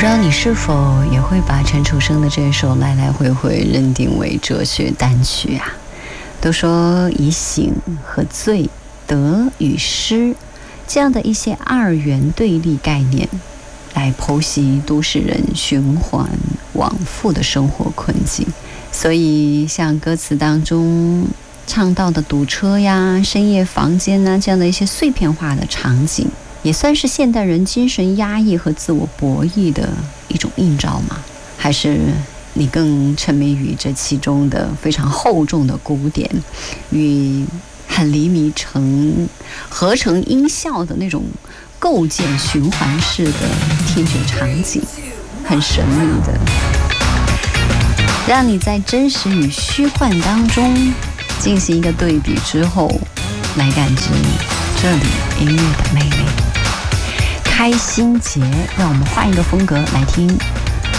不知道你是否也会把陈楚生的这首来来回回认定为哲学单曲啊？都说以醒和醉、得与失这样的一些二元对立概念来剖析都市人循环往复的生活困境。所以像歌词当中唱到的堵车呀、深夜房间啊这样的一些碎片化的场景，也算是现代人精神压抑和自我博弈的一种映照吗？还是你更沉迷于这其中的非常厚重的鼓点与很厘米合成音效的那种构建循环式的听觉场景，很神秘的，让你在真实与虚幻当中进行一个对比之后，来感知这里音乐的魅力。开心节，让我们换一个风格来听